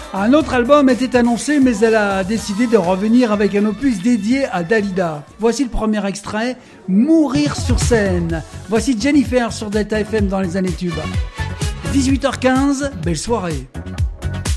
Un autre album était annoncé, mais elle a décidé de revenir avec un opus dédié à Dalida. Voici le premier extrait, Mourir sur scène. Voici Jennifer sur Delta FM dans les années tubes. 18h15, belle soirée.